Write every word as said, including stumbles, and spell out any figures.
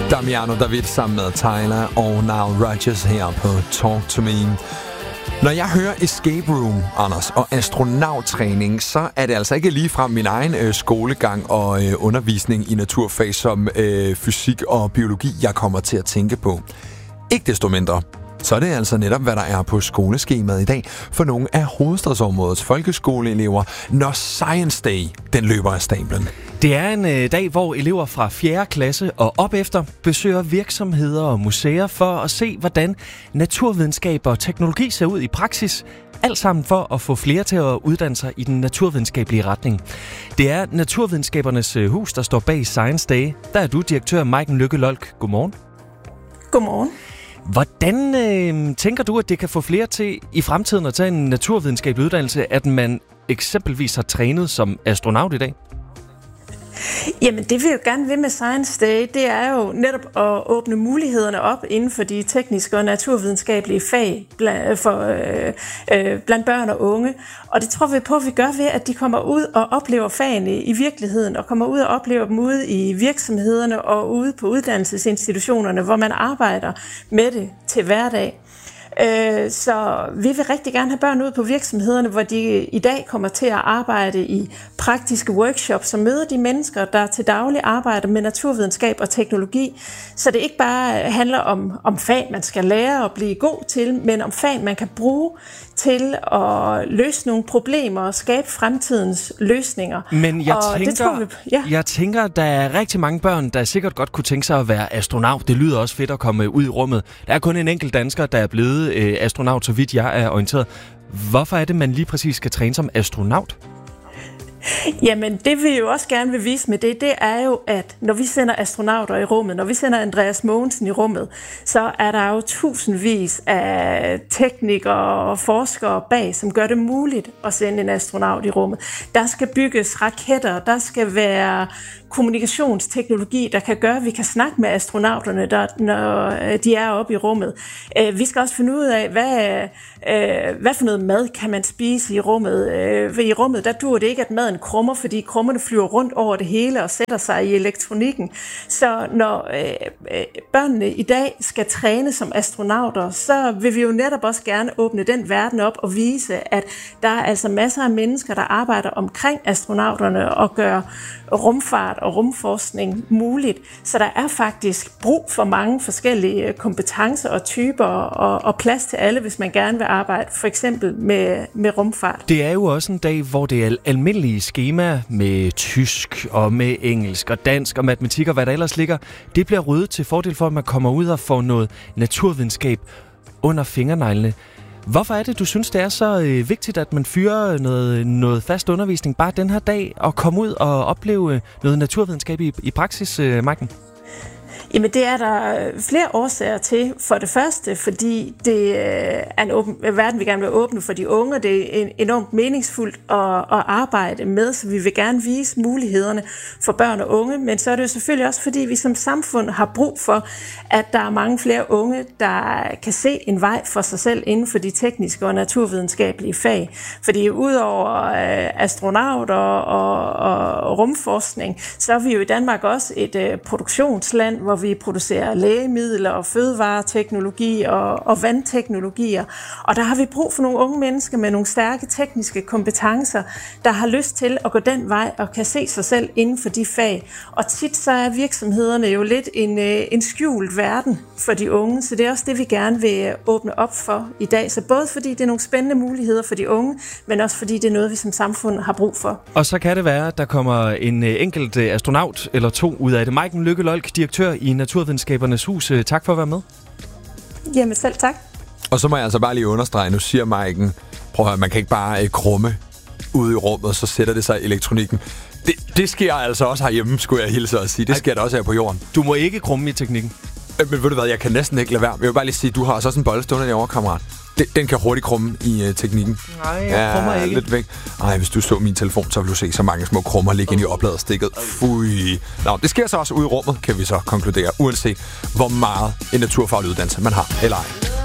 Damiano David sammen med Tyler og Nile Rodgers her på Talk to Me. Når jeg hører escape room, Anders, og astronauttræning, så er det altså ikke ligefrem min egen øh, skolegang og øh, undervisning i naturfag som øh, fysik og biologi, jeg kommer til at tænke på. Ikke desto mindre, så er det altså netop, hvad der er på skoleskemaet i dag for nogle af hovedstadsområdets folkeskoleelever, når Science Day, den løber af stablen. Det er en øh, dag, hvor elever fra fjerde klasse og op efter besøger virksomheder og museer for at se, hvordan naturvidenskab og teknologi ser ud i praksis. Alt sammen for at få flere til at uddanne sig i den naturvidenskabelige retning. Det er Naturvidenskabernes Hus, der står bag Science Day. Der er du direktør, Maiken Lykke Lolk. Godmorgen. Godmorgen. Hvordan øh, tænker du, at det kan få flere til i fremtiden at tage en naturvidenskabelig uddannelse, at man eksempelvis har trænet som astronaut i dag? Jamen, det vi jo gerne vil med Science Day, det er jo netop at åbne mulighederne op inden for de tekniske og naturvidenskabelige fag blandt, for, øh, øh, blandt børn og unge. Og det tror vi på, at vi gør ved, at de kommer ud og oplever fagene i virkeligheden, og kommer ud og oplever dem ude i virksomhederne og ude på uddannelsesinstitutionerne, hvor man arbejder med det til hverdag. Så vi vil rigtig gerne have børn ud på virksomhederne, hvor de i dag kommer til at arbejde i praktiske workshops, som møder de mennesker, der til daglig arbejder med naturvidenskab og teknologi. Så det ikke bare handler om, om fag, man skal lære og blive god til, men om fag, man kan bruge til at løse nogle problemer og skabe fremtidens løsninger. Men jeg, og tænker, det tror vi, ja. jeg tænker, der er rigtig mange børn, der sikkert godt kunne tænke sig at være astronaut. Det lyder også fedt at komme ud i rummet. Der er kun en enkelt dansker, der er blevet øh, astronaut, så vidt jeg er orienteret. Hvorfor er det, man lige præcis skal træne som astronaut? Jamen, det vi jo også gerne vil vise med det, det er jo, at når vi sender astronauter i rummet, når vi sender Andreas Mogensen i rummet, så er der jo tusindvis af teknikere og forskere bag, som gør det muligt at sende en astronaut i rummet. Der skal bygges raketter, der skal være kommunikationsteknologi, der kan gøre, at vi kan snakke med astronauterne, der, når de er oppe i rummet. Vi skal også finde ud af, hvad, hvad for noget mad kan man spise i rummet. I rummet, der dur det ikke, at maden krummer, fordi krummerne flyver rundt over det hele og sætter sig i elektronikken. Så når øh, børnene i dag skal træne som astronauter, så vil vi jo netop også gerne åbne den verden op og vise, at der er altså masser af mennesker, der arbejder omkring astronauterne og gør rumfart og rumforskning muligt. Så der er faktisk brug for mange forskellige kompetencer og typer og, og plads til alle, hvis man gerne vil arbejde for eksempel med, med rumfart. Det er jo også en dag, hvor det er almindelige skemaer med tysk og med engelsk og dansk og matematik og hvad der ellers ligger. Det bliver ryddet til fordel for, at man kommer ud og får noget naturvidenskab under fingerneglene. Hvorfor er det, du synes, det er så øh, vigtigt, at man fyrer noget, noget fast undervisning bare den her dag og komme ud og opleve noget naturvidenskab i, i praksis, øh, Maiken? Jamen, det er der flere årsager til. For det første, fordi det er en åben, verden, vi gerne vil åbne for de unge. Det er enormt meningsfuldt at, at arbejde med, så vi vil gerne vise mulighederne for børn og unge. Men så er det jo selvfølgelig også, fordi vi som samfund har brug for, at der er mange flere unge, der kan se en vej for sig selv inden for de tekniske og naturvidenskabelige fag. Fordi udover astronauter og, og rumforskning, så er vi jo i Danmark også et produktionsland, hvor vi producerer lægemidler og fødevareteknologi og, og vandteknologier. Og der har vi brug for nogle unge mennesker med nogle stærke tekniske kompetencer, der har lyst til at gå den vej og kan se sig selv inden for de fag. Og tit så er virksomhederne jo lidt en, en skjult verden for de unge, så det er også det, vi gerne vil åbne op for i dag. Så både fordi det er nogle spændende muligheder for de unge, men også fordi det er noget, vi som samfund har brug for. Og så kan det være, at der kommer en enkelt astronaut eller to ud af det. Maiken Lykke Lolk, direktør i Naturvidenskabernes Hus. Tak for at være med. Jamen selv tak. Og så må jeg altså bare lige understrege, nu siger Maiken, prøv at høre, man kan ikke bare øh, krumme ude i rummet, og så sætter det sig i elektronikken. Det, det sker altså også herhjemme, skulle jeg hilse og sige. Det sker der også her på jorden. Du må ikke krumme i teknikken. Øh, men ved du hvad, jeg kan næsten ikke lade være. Jeg vil bare lige sige, du har også en bold stående derovre, kammerat. Den, den kan hurtigt krumme i uh, teknikken. Nej, jeg krummer ja, ikke. Lidt væk. Ej, hvis du så min telefon, så vil du se så mange små krummer ligge ind i opladerstikket. Fui. Nå, det sker så også ude i rummet, kan vi så konkludere, uanset hvor meget en naturfaglig uddannelse man har eller ej.